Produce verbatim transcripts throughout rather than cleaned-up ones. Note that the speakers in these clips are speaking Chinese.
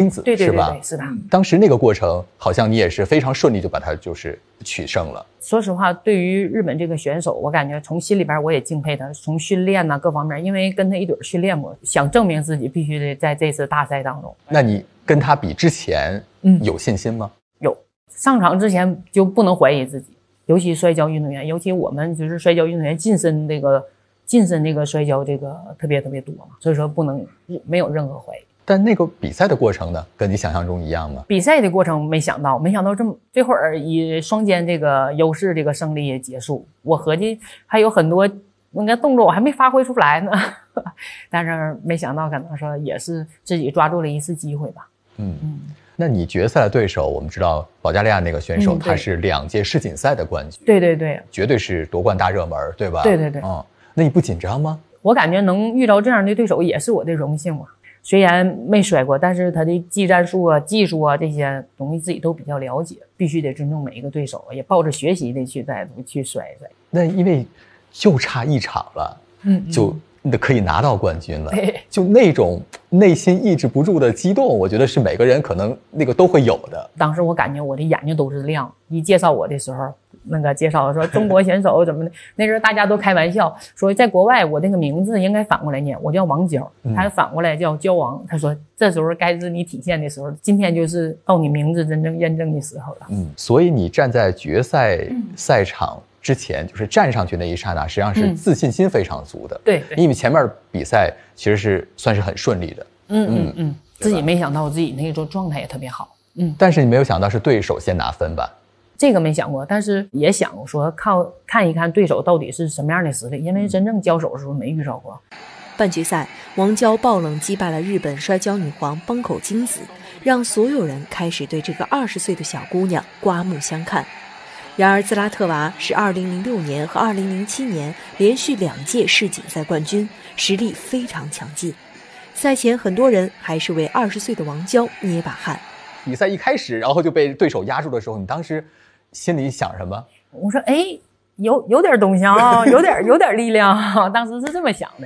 子， 对对对对， 是吧？ 是的。 当时那个过程，好像你也是非常顺利就把他就是取胜了。 说实话，对于日本这个选手，我感觉从心里边我也敬佩他，从训练呐、啊、各方面，因为跟他一对训练过，想证明自己必须得在这次大赛当中。 那你跟他比之前，嗯，有信心吗？ 有，上场之前就不能怀疑自己，尤其摔跤运动员，尤其我们就是摔跤运动员近身这个近身这个摔跤这个特别特别多嘛，所以说不能没有任何怀疑。 但那个比赛的过程呢，跟你想象中一样吗？ 比赛的过程没想到，没想到这么这会儿以双肩这个优势这个胜利结束。我合计还有很多那个动作我还没发挥出来呢，但是没想到可能说也是自己抓住了一次机会吧。 嗯嗯。那你决赛的对手，我们知道保加利亚那个选手，嗯、他是两届世锦赛的冠军， 对对对， 绝对是夺冠大热门，对吧？ 对对对。 嗯，那你不紧张吗？ 我感觉能遇到这样的对手也是我的荣幸嘛。虽然没摔过，但是他的技战术啊、技术啊这些东西自己都比较了解，必须得尊重每一个对手，也抱着学习的去态度去摔摔。 那因为就差一场了，嗯，嗯就可以拿到冠军了，就那种内心抑制不住的激动，我觉得是每个人可能那个都会有的。 当时我感觉我的眼睛都是亮，一介绍我的时候。那个介绍说中国选手怎么的，那时候大家都开玩笑说，在国外我那个名字应该反过来念，我叫王娇，他反过来叫娇王。他说这时候该是你体现的时候，今天就是到你名字真正验证的时候了。 嗯，所以你站在决赛赛场之前，就是站上去那一刹那，实际上是自信心非常足的。 嗯、对, 对， 因为前面比赛其实是算是很顺利的。 嗯嗯嗯，自己没想到自己那种状态也特别好。嗯， 但是你没有想到是对手先拿分吧？ 这个没想过，但是也想过说靠看一看对手到底是什么样的实力，因为真正交手的时候没遇到过。 半决赛，王娇爆冷击败了日本摔跤女皇崩口金子，让所有人开始对这个二十岁的小姑娘刮目相看。然而，兹拉特娃是二零零六年和二零零七年连续两届世锦赛冠军，实力非常强劲。赛前，很多人还是为二十岁的王娇捏把汗。 比赛一开始，然后就被对手压住的时候，你当时心里想什么？ 我说，哎，有有点东西啊，有点有点力量啊，当时是这么想的。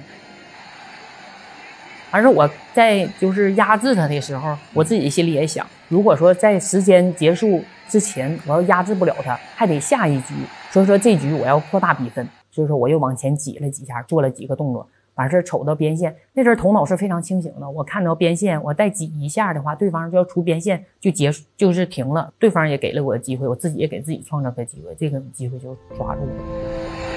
而是我在就是压制他的时候，我自己心里也想，如果说在时间结束之前我要压制不了他，还得下一局，所以说这局我要扩大比分，所以说我又往前挤了几下，做了几个动作，完事瞅到边线，那阵头脑是非常清醒的，我看到边线，我再挤一下的话，对方就要出边线就结束，就是停了，对方也给了我机会，我自己也给自己创造个机会，这个机会就抓住了。